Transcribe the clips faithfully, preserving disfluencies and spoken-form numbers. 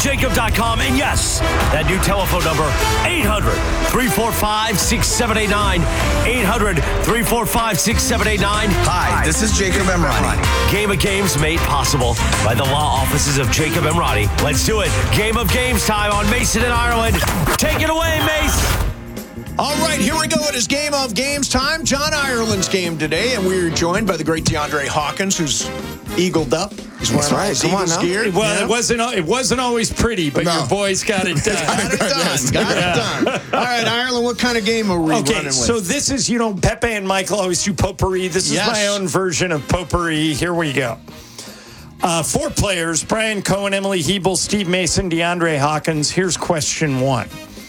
jacob dot com. And yes, that new telephone number, eight hundred, three four five, six seven eight nine. eight hundred, three four five, six seven eight nine. Hi, this is Jacob Emrani. Game of Games made possible by the law offices of Jacob Emrani. Let's do it. Game of Games time on Mason and Ireland. Take it away, Mace. All right, here we go. It is Game of Games time. John Ireland's game today, and we're joined by the great DeAndre Hawkins, who's eagled up. He's wearing right. his Come on Eagles now. gear. Well, Yeah. it wasn't it wasn't always pretty, but No. your boys got it done. Got it done. Got it done. All right, Ireland, what kind of game are we Okay, running with? so this is, you know, Pepe and Michael always do potpourri. This is Yes. my own version of potpourri. Here we go. Uh, four players, Brian Cohen, Emily Hebel, Steve Mason, DeAndre Hawkins. Here's question one.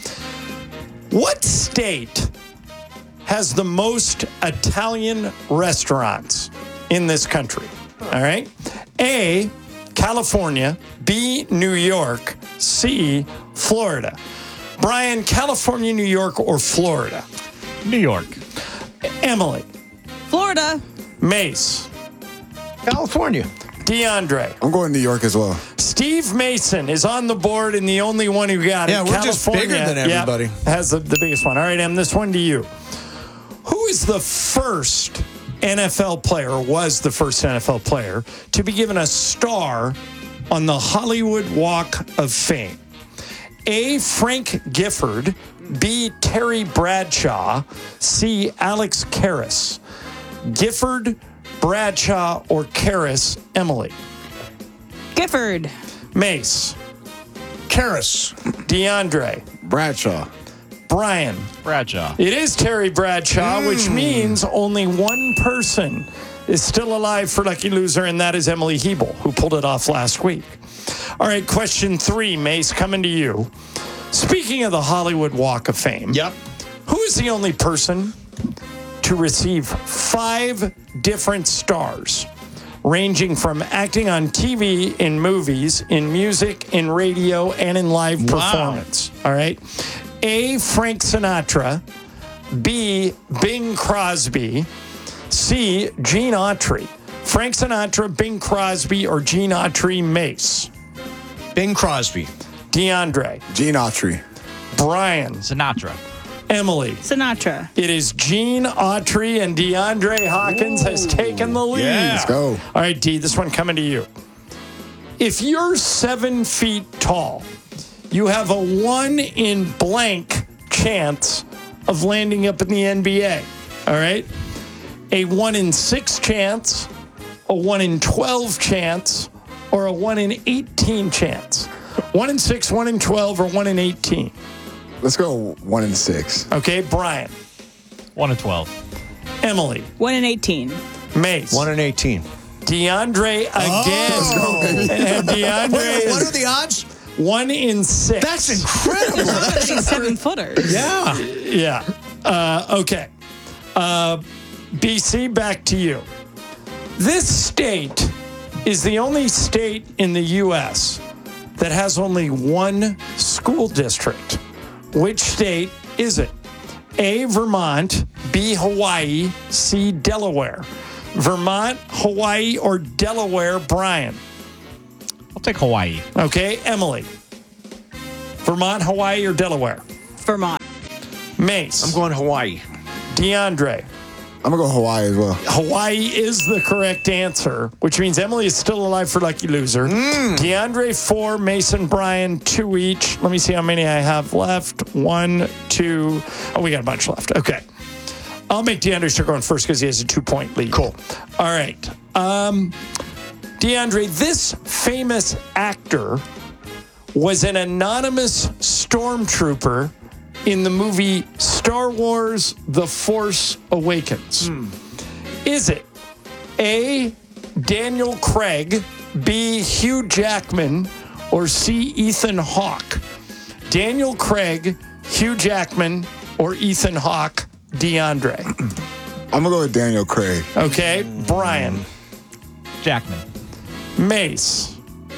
What state has the most Italian restaurants in this country? All right. A, California. B, New York. C, Florida. Brian, California, New York, or Florida? New York. Emily. Florida. Mace. California. DeAndre. I'm going to New York as well. Steve Mason is on the board and the only one who got it. Yeah, we're just bigger than yeah, everybody. has the, the biggest one. All right, Em, this one to you. Who is the first N F L player, was the first N F L player, to be given a star on the Hollywood Walk of Fame? A, Frank Gifford. B, Terry Bradshaw. C, Alex Karras. Gifford, Bradshaw, or Karras? Emily. Gifford. Mace. Karras. DeAndre. Bradshaw. Brian. Bradshaw. It is Terry Bradshaw, which means only one person is still alive for Lucky Loser, and that is Emily Hebel, who pulled it off last week. All right, question three, Mace, coming to you. Speaking of the Hollywood Walk of Fame, Yep. who is the only person to receive five different stars, ranging from acting on T V, in movies, in music, in radio, and in live performance? All right. A, Frank Sinatra. B, Bing Crosby. C, Gene Autry. Frank Sinatra, Bing Crosby, or Gene Autry? Mace. Bing Crosby. DeAndre. Gene Autry. Brian. Sinatra. Emily. Sinatra. It is Gene Autry, and DeAndre Hawkins has taken the lead. Yeah. Let's go. All right, D, this one coming to you. If you're seven feet tall, you have a one in blank chance of landing up in the N B A. All right? A one in six chance, a one in twelve chance, or a one in eighteen chance. One in six, one in twelve, or one in eighteen. Let's go one and six. Okay, Brian. one in twelve. Emily. one in eighteen. Mace. one in eighteen. DeAndre again. Oh. And DeAndre Wait, what is are the odds? one in six. That's incredible. That's Big seven footers. yeah. Yeah. Uh, okay. Uh, B C, back to you. This state is the only state in the U S that has only one school district. Which state is it? A, Vermont. B, Hawaii. C, Delaware. Vermont, Hawaii, or Delaware? Brian. I'll take Hawaii. Okay, Emily. Vermont, Hawaii, or Delaware? Vermont. Mace. I'm going Hawaii. DeAndre. I'm going to go Hawaii as well. Hawaii is the correct answer, which means Emily is still alive for Lucky Loser. DeAndre, four. Mason, Brian, two each. Let me see how many I have left. One, two. Oh, we got a bunch left. Okay. I'll make DeAndre start going first because he has a two-point lead. Cool. All right. Um, DeAndre, this famous actor was an anonymous stormtrooper in the movie Star Wars The Force Awakens. Is it A, Daniel Craig, B, Hugh Jackman, or C, Ethan Hawke? Daniel Craig, Hugh Jackman, or Ethan Hawke? DeAndre. I'm going to go with Daniel Craig. Okay, Brian. Jackman. Mace.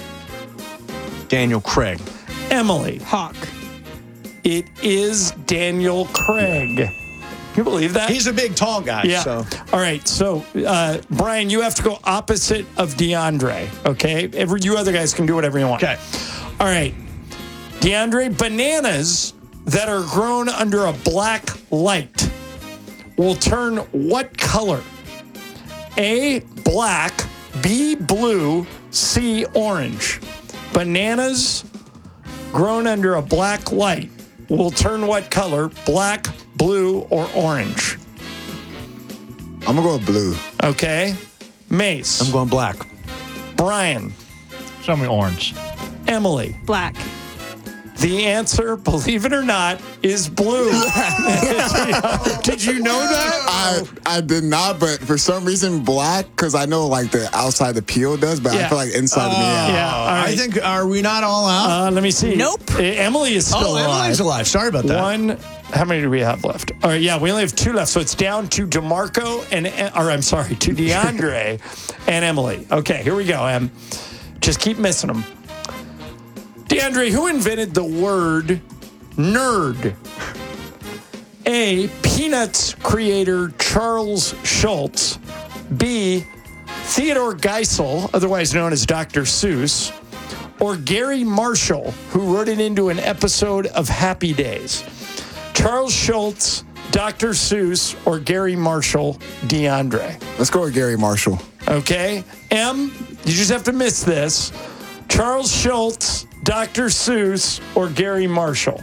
Daniel Craig. Emily. Hawk. It is Daniel Craig. Can you believe that? He's a big, tall guy. Yeah. So. All right. So, uh, Brian, you have to go opposite of DeAndre. Okay. Every you other guys can do whatever you want. Okay. All right. DeAndre, bananas that are grown under a black light will turn what color? A, black, B, blue, C, orange. Bananas grown under a black light will turn what color? Black, blue, or orange? I'm gonna go with blue. Okay. Mace. I'm going black. Brian. Show me orange. Emily. Black. The answer, believe it or not, is blue. Did you know that? I I did not, but for some reason black, because I know like the outside the peel does, but Yeah. I feel like inside of me. Yeah. Yeah. All right. I think, are we not all out? Uh, let me see. Nope. Uh, Emily is still oh, alive. Emily's alive. Sorry about that. One. How many do we have left? All right, yeah, we only have two left, so it's down to DeMarco and, or I'm sorry, to DeAndre and Emily. Okay, here we go, Em. Just keep missing them. DeAndre, who invented the word nerd? A, Peanuts creator Charles Schultz. B, Theodore Geisel, otherwise known as Doctor Seuss. Or Gary Marshall, who wrote it into an episode of Happy Days. Charles Schultz, Doctor Seuss, or Gary Marshall, DeAndre. Let's go with Gary Marshall. Okay? M, you just have to miss this. Charles Schultz, Doctor Seuss, or Gary Marshall?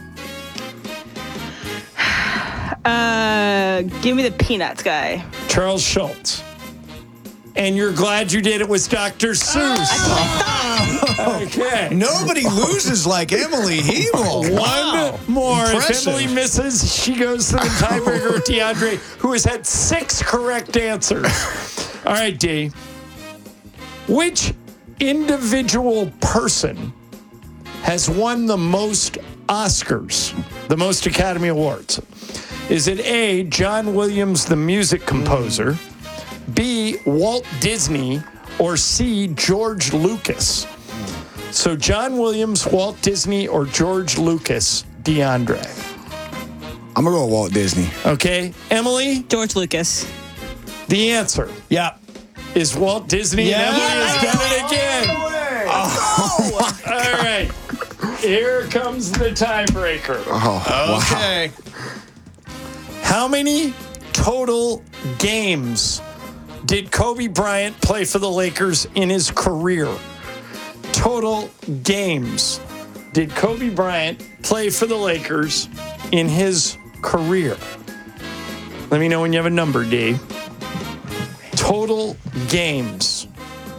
Uh, give me the Peanuts guy. Charles Schultz. And you're glad you did it with Doctor Seuss. Okay. Nobody loses like Emily Hebel. One more. Impressive. If Emily misses, she goes to the tiebreaker with DeAndre, who has had six correct answers. All right, D. Which individual person has won the most Oscars, the most Academy Awards? Is it A, John Williams, the music composer, B, Walt Disney, or C, George Lucas? So John Williams, Walt Disney, or George Lucas, DeAndre? I'm gonna go with Walt Disney. Okay. Emily, George Lucas. the answer Yeah. is Walt Disney, Yeah. and Emily has done it again. All right. Here comes the tiebreaker. Oh, wow. Okay. How many total games did Kobe Bryant play for the Lakers in his career? Total games did Kobe Bryant play for the Lakers in his career? Let me know when you have a number, D. Total games.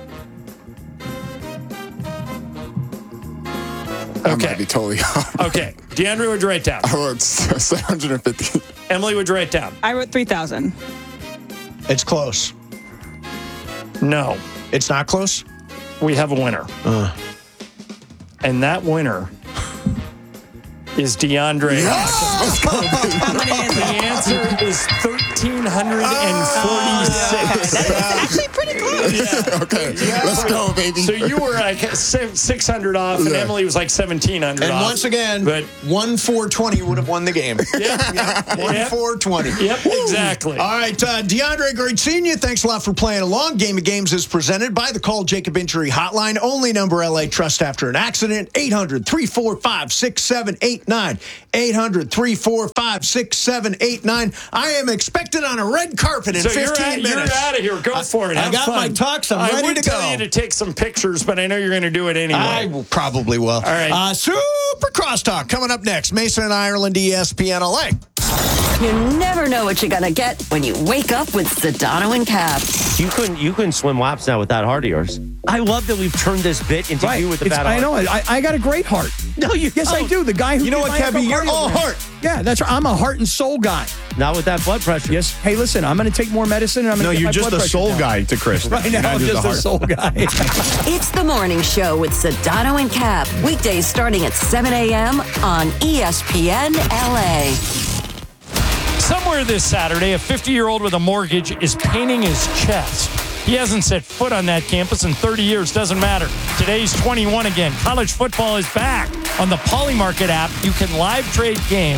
I Okay. might be totally off. Okay. DeAndre would write down. I wrote seven hundred fifty. Emily would write down. I wrote three thousand. It's close. No. It's not close? We have a winner. Uh. And that winner is DeAndre. How many is The it? answer is thirteen forty-six. That's actually pretty close. Okay, let's go, baby. So you were like six hundred off, and Yeah. Emily was like seventeen hundred And off. once again, But one four twenty would have won the game. yeah, one Yep. four twenty. Yep, exactly. All right, uh, DeAndre, great seeing you. Thanks a lot for playing along. Game of Games is presented by the Call Jacob Injury Hotline. Only number L A Trust after an accident. eight hundred, three four five, six seven eight nine. eight hundred, three four five, six seven eight nine. I am expected on a red carpet in So you're fifteen out, minutes. you're out of here. Go for it. I Have got fun. my tux. I'm I ready would to tell go. you to take some pictures, but I know you're going to do it anyway. I will probably will. All right. Uh, Super Crosstalk coming up next. Mason and Ireland, E S P N L A. You never know what you're going to get when you wake up with Sedano and Cap. You couldn't you couldn't swim laps now with that heart of yours. I love that we've turned this bit into you with the It's- bad I heart. know. I, I got a great heart. No, you Yes, I don't. do. The guy who You know did what, my Kevin? You're echocardiogram. all heart. Yeah, that's right. I'm a heart and soul guy. Not with that blood pressure. Yes. Hey, listen, I'm going to take more medicine. And I'm No, going to you're get my just blood a pressure soul down. guy to Chris. Right now, Not I'm just the a heart. soul guy. It's the morning show with Sedano and Cap. Weekdays starting at seven a.m. on E S P N L A. Somewhere this Saturday, a fifty-year-old with a mortgage is painting his chest. He hasn't set foot on that campus in thirty years. Doesn't matter. Today's twenty-one again. College football is back. On the Polymarket app, you can live trade games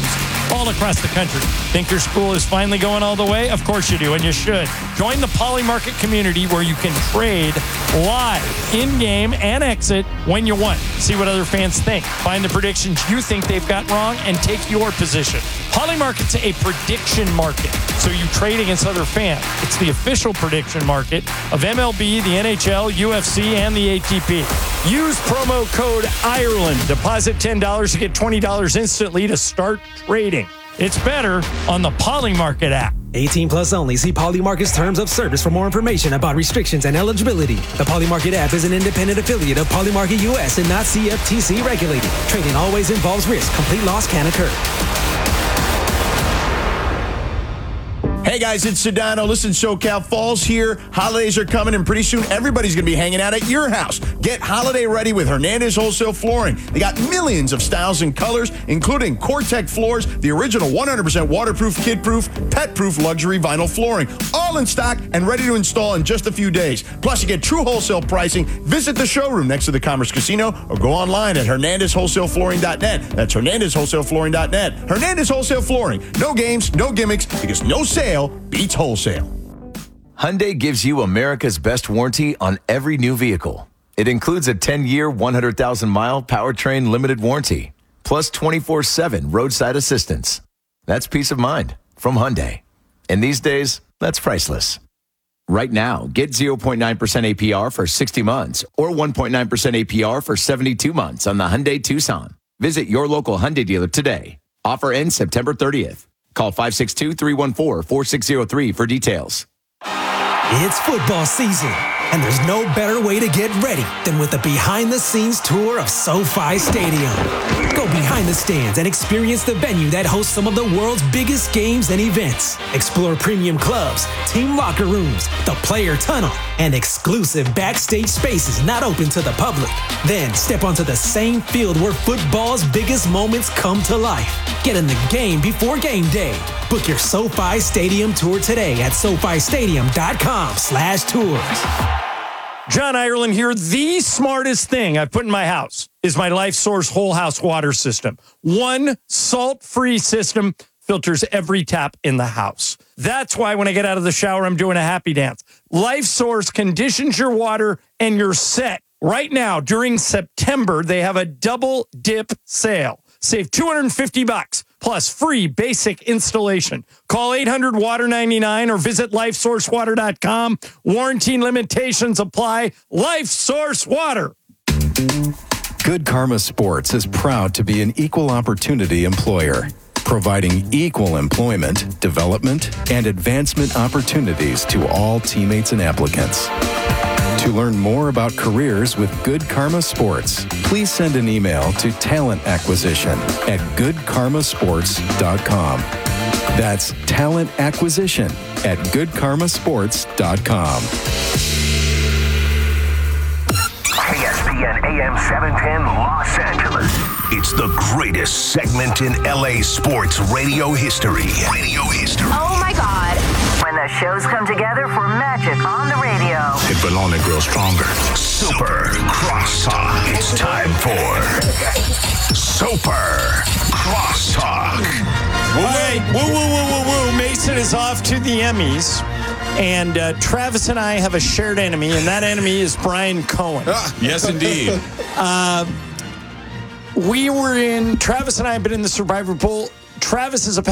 all across the country. Think your school is finally going all the way? Of course you do, and you should. Join the Poly Market community where you can trade live, in-game, and exit when you want. See what other fans think. Find the predictions you think they've got wrong and take your position. Poly Market's a prediction market, so you trade against other fans. It's the official prediction market of M L B, the N H L, U F C, and the A T P. Use promo code Ireland. Deposit ten dollars to get twenty dollars instantly to start trading. It's better on the Poly Market app. eighteen plus only. See Poly Market's terms of service for more information about restrictions and eligibility. The Poly Market app is an independent affiliate of Poly Market U S and not C F T C regulated. Trading always involves risk. Complete loss can occur. Hey guys, it's Sedano. Listen, SoCal Falls here. Holidays are coming, and pretty soon everybody's going to be hanging out at your house. Get holiday ready with Hernandez Wholesale Flooring. They got millions of styles and colors, including Core-Tec floors, the original one hundred percent waterproof, kid-proof, pet-proof luxury vinyl flooring, all in stock and ready to install in just a few days. Plus, you get true wholesale pricing. Visit the showroom next to the Commerce Casino or go online at hernandez wholesale flooring dot net. That's hernandez wholesale flooring dot net. Hernandez Wholesale Flooring. No games, no gimmicks, because no sale beats wholesale. Hyundai gives you America's best warranty on every new vehicle. It includes a ten-year, one hundred thousand mile powertrain limited warranty, plus twenty-four seven roadside assistance. That's peace of mind from Hyundai. And these days, that's priceless. Right now, get zero point nine percent A P R for sixty months or one point nine percent A P R for seventy-two months on the Hyundai Tucson. Visit your local Hyundai dealer today. Offer ends September thirtieth. Call five six two, three one four, four six zero three for details. It's football season, and there's no better way to get ready than with a behind-the-scenes tour of SoFi Stadium. Go behind the stands and experience the venue that hosts some of the world's biggest games and events. Explore premium clubs, team locker rooms, the player tunnel, and exclusive backstage spaces not open to the public. Then step onto the same field where football's biggest moments come to life. Get in the game before game day. Book your SoFi Stadium tour today at sofi stadium dot com slash tours. John Ireland here. The smartest thing I've put in my house is my Life Source whole house water system. One salt-free system filters every tap in the house. That's why when I get out of the shower, I'm doing a happy dance. Life Source conditions your water and you're set. Right now, during September, they have a double dip sale. Save two hundred fifty bucks plus free basic installation. Call eight hundred water ninety-nine or visit life source water dot com. Warranty limitations apply. Life Source Water. Good Karma Sports is proud to be an equal opportunity employer, providing equal employment, development, and advancement opportunities to all teammates and applicants. To learn more about careers with Good Karma Sports, please send an email to talent acquisition at good karma sports dot com. That's talent acquisition at good karma sports dot com. E S P N A M seven ten Los Angeles. It's the greatest segment in L A sports radio history. Radio history. Oh my God. When the shows come together for magic on the radio. It will only grow stronger. Super Crosstalk. It's time for Super Crosstalk. Wait, woo, woo, woo, woo, woo. Mason is off to the Emmys. And uh, Travis and I have a shared enemy, and that enemy is Brian Cohen. Yes, indeed. uh, we were in, Travis and I have been in the Survivor Bowl. Travis is a